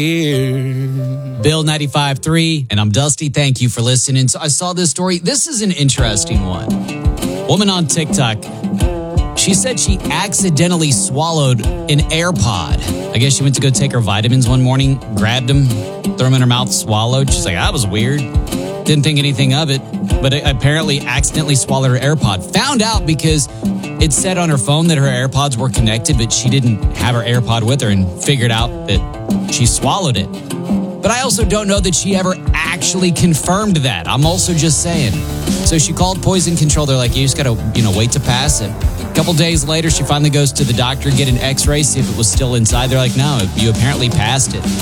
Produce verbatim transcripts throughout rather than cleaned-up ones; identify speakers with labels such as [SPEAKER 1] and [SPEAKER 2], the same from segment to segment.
[SPEAKER 1] Bill ninety-five point three, and I'm Dusty. Thank you for listening. So I saw this story. This is an interesting one. Woman on TikTok, she said she accidentally swallowed an AirPod. I guess she went to go take her vitamins one morning, grabbed them, threw them in her mouth, swallowed. She's like, that was weird. Didn't think anything of it, but apparently accidentally swallowed her AirPod. Found out because it said on her phone that her AirPods were connected, but she didn't have her AirPod with her and figured out that she swallowed it. But I also don't know that she ever actually confirmed that. I'm also just saying. So she called poison control. They're like, you just got to, you know, wait to pass it. A couple days later, she finally goes to the doctor, get an x-ray, see if it was still inside. They're like, no, you apparently passed it.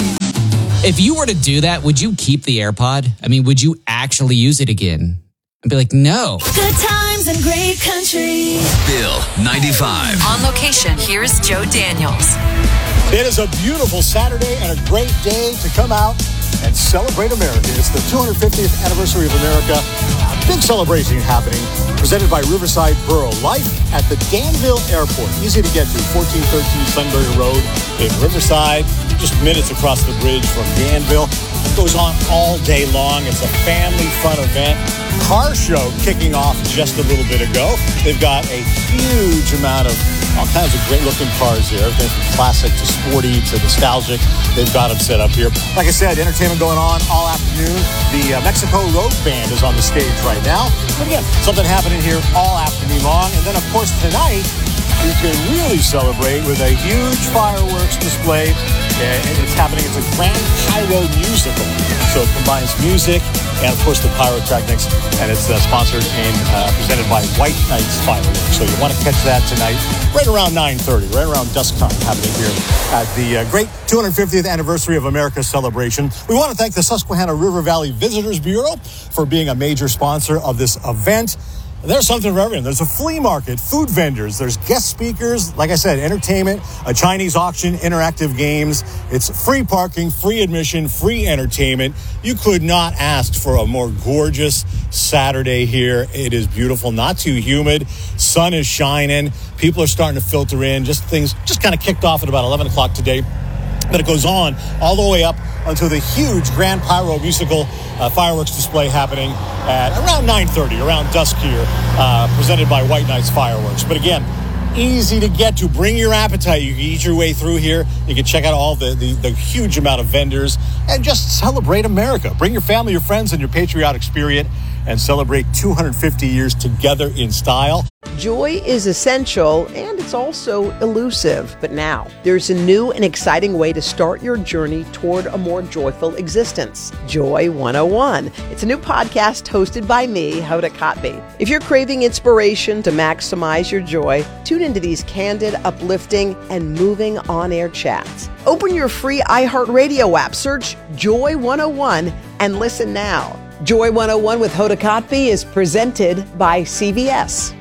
[SPEAKER 1] If you were to do that, would you keep the AirPod? I mean, would you actually use it again? I'd be like, no.
[SPEAKER 2] Good times and great country.
[SPEAKER 3] Bill ninety-five.
[SPEAKER 4] On location, here's Joe Daniels.
[SPEAKER 5] It is a beautiful Saturday and a great day to come out and celebrate America. It's the two hundred fiftieth anniversary of America. A big celebration happening, presented by Riverside Borough. Life at the Danville Airport. Easy to get to, fourteen thirteen Sunbury Road in Riverside. Just minutes across the bridge from Danville. It goes on all day long. It's a family fun event. Car show kicking off just a little bit ago. They've got a huge amount of all kinds of great looking cars here. Everything from classic to sporty to nostalgic. They've got them set up here. Like I said, entertainment going on all afternoon. The uh, Mexico Road Band is on the stage right now. But again, something happening here all afternoon long. And then, of course, tonight, you can really celebrate with a huge fireworks display. And it's happening. It's a Grand Pyro musical. So it combines music and, of course, the pyrotechnics. And it's uh, sponsored and uh, presented by White Knights Fireworks. So you want to catch that tonight right around nine thirty, right around dusk time, happening here at the uh, great two hundred fiftieth anniversary of America celebration. We want to thank the Susquehanna River Valley Visitors Bureau for being a major sponsor of this event. There's something for everyone. There's a flea market, food vendors, there's guest speakers, like I said, entertainment, a Chinese auction, interactive games. It's free parking, free admission, free entertainment. You could not ask for a more gorgeous Saturday here. It is beautiful, not too humid. Sun is shining. People are starting to filter in. Just things just kind of kicked off at about eleven o'clock today. But it goes on all the way up until the huge Grand Pyro musical uh, fireworks display happening at around nine thirty, around dusk here, uh, presented by White Knights Fireworks. But again, easy to get to. Bring your appetite. You can eat your way through here. You can check out all the, the, the huge amount of vendors and just celebrate America. Bring your family, your friends, and your patriotic spirit and celebrate two hundred fifty years together in style.
[SPEAKER 6] Joy is essential, and it's also elusive. But now, there's a new and exciting way to start your journey toward a more joyful existence. Joy one oh one. It's a new podcast hosted by me, Hoda Kotb. If you're craving inspiration to maximize your joy, tune into these candid, uplifting, and moving on-air chats. Open your free iHeartRadio app, search Joy one oh one, and listen now. Joy one oh one with Hoda Kotb is presented by C V S.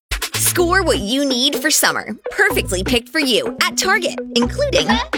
[SPEAKER 7] Score what you need for summer, perfectly picked for you at Target, including Up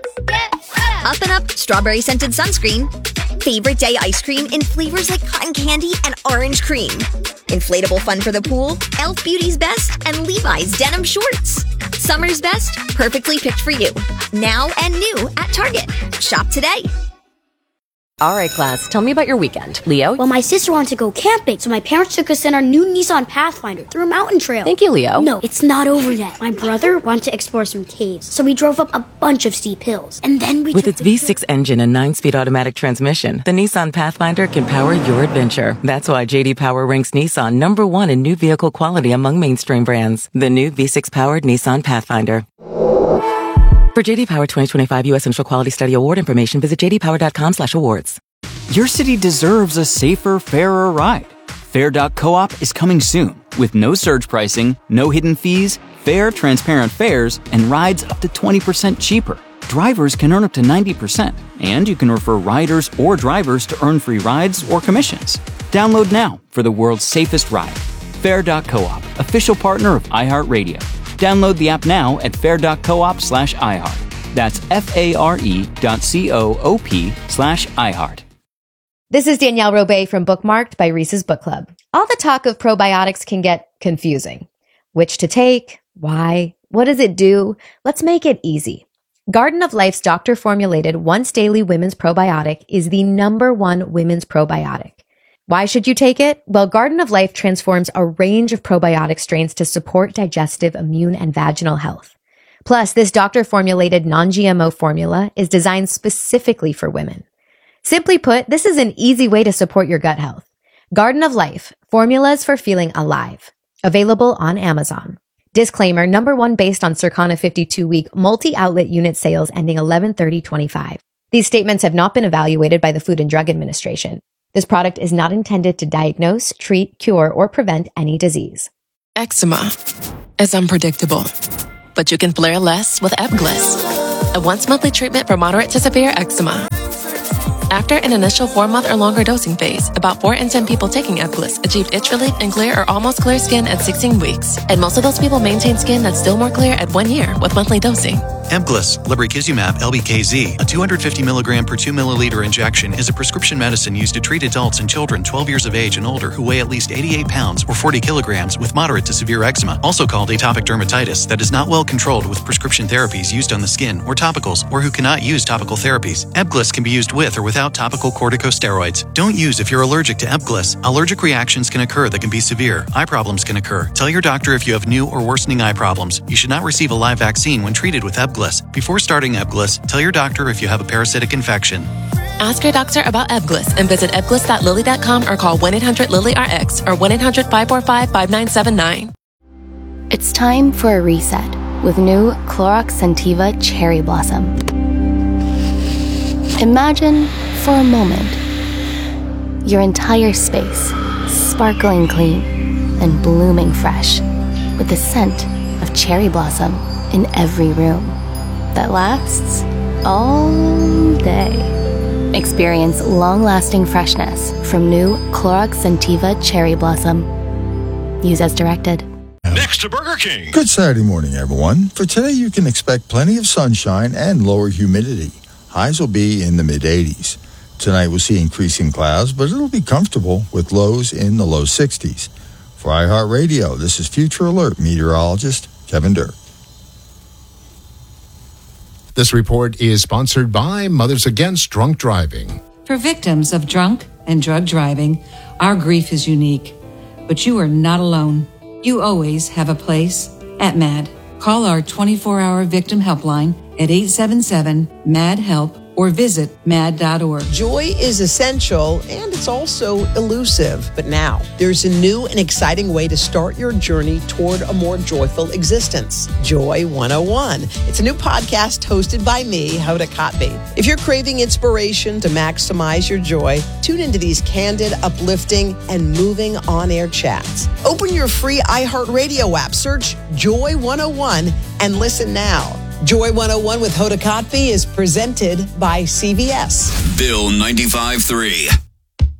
[SPEAKER 7] and Up strawberry scented sunscreen, favorite day ice cream in flavors like cotton candy and orange cream, inflatable fun for the pool, e l f Beauty's Best, and Levi's denim shorts. Summer's best, perfectly picked for you, now and new at Target. Shop today.
[SPEAKER 8] All right, class, tell me about your weekend. Leo?
[SPEAKER 9] Well, my sister wanted to go camping, so my parents took us in our new Nissan Pathfinder through a mountain trail.
[SPEAKER 8] Thank you, Leo.
[SPEAKER 9] No, it's not over yet. My brother wanted to explore some caves, so we drove up a bunch of steep hills. And then we
[SPEAKER 10] With its V six engine and nine-speed automatic transmission, the Nissan Pathfinder can power your adventure. That's why J D Power ranks Nissan number one in new vehicle quality among mainstream brands. The new V six-powered Nissan Pathfinder. For J D Power twenty twenty-five U S Central Quality Study Award information, visit j d power dot com slash awards.
[SPEAKER 11] Your city deserves a safer, fairer ride. Fair dot coop is coming soon with no surge pricing, no hidden fees, fair, transparent fares, and rides up to twenty percent cheaper. Drivers can earn up to ninety percent, and you can refer riders or drivers to earn free rides or commissions. Download now for the world's safest ride. Fair dot coop, official partner of iHeartRadio. Download the app now at fair dot coop slash iHeart. That's F-A-R-E dot C-O-O-P slash iHeart.
[SPEAKER 12] This is Danielle Robay from Bookmarked by Reese's Book Club. All the talk of probiotics can get confusing. Which to take? Why? What does it do? Let's make it easy. Garden of Life's doctor-formulated once-daily women's probiotic is the number one women's probiotic. Why should you take it? Well, Garden of Life transforms a range of probiotic strains to support digestive, immune, and vaginal health. Plus, this doctor-formulated non-G M O formula is designed specifically for women. Simply put, this is an easy way to support your gut health. Garden of Life, formulas for feeling alive. Available on Amazon. Disclaimer, number one based on Circana fifty-two week multi-outlet unit sales ending eleven thirty twenty-five. These statements have not been evaluated by the Food and Drug Administration. This product is not intended to diagnose, treat, cure, or prevent any disease.
[SPEAKER 13] Eczema is unpredictable, but you can flare less with Ebglyss, a once-monthly treatment for moderate to severe eczema. After an initial four-month or longer dosing phase, about four in ten people taking Ebglyss achieved itch relief and clear or almost clear skin at sixteen weeks. And most of those people maintain skin that's still more clear at one year with monthly dosing.
[SPEAKER 14] Ebglyss, lebrikizumab L B K Z, a two hundred fifty milligram per two milliliter injection, is a prescription medicine used to treat adults and children twelve years of age and older who weigh at least eighty-eight pounds or forty kilograms with moderate to severe eczema, also called atopic dermatitis, that is not well controlled with prescription therapies used on the skin or topicals, or who cannot use topical therapies. Ebglyss can be used with or without topical corticosteroids. Don't use if you're allergic to Ebglyss. Allergic reactions can occur that can be severe. Eye problems can occur. Tell your doctor if you have new or worsening eye problems. You should not receive a live vaccine when treated with Ebglyss. Before starting Ebglyss, tell your doctor if you have a parasitic infection.
[SPEAKER 13] Ask your doctor about Ebglyss and visit ebglyss dot lilly dot com or call one eight hundred lilly R X or one eight hundred five four five five nine seven nine.
[SPEAKER 15] It's time for a reset with new Clorox Scentiva Cherry Blossom. Imagine for a moment your entire space sparkling clean and blooming fresh with the scent of cherry blossom in every room that lasts all day. Experience long-lasting freshness from new Clorox Scentiva Cherry Blossom. Use as directed.
[SPEAKER 16] Next to Burger King.
[SPEAKER 17] Good Saturday morning, everyone. For today, you can expect plenty of sunshine and lower humidity. Highs will be in the mid-eighties. Tonight, we'll see increasing clouds, but it'll be comfortable with lows in the low sixties. For iHeartRadio, this is Future Alert meteorologist Kevin Durr.
[SPEAKER 16] This report is sponsored by Mothers Against Drunk Driving.
[SPEAKER 18] For victims of drunk and drug driving, our grief is unique. But you are not alone. You always have a place at MAD. Call our twenty-four hour victim helpline at eight seven seven, M A D, HELP or visit mad dot org.
[SPEAKER 6] Joy is essential and it's also elusive. But now there's a new and exciting way to start your journey toward a more joyful existence. Joy one oh one. It's a new podcast hosted by me, Hoda Kotb. If you're craving inspiration to maximize your joy, tune into these candid, uplifting, and moving on-air chats. Open your free iHeartRadio app, search Joy one oh one, and listen now. Joy one oh one with Hoda Kotb is presented by C V S.
[SPEAKER 3] Bill ninety-five point three.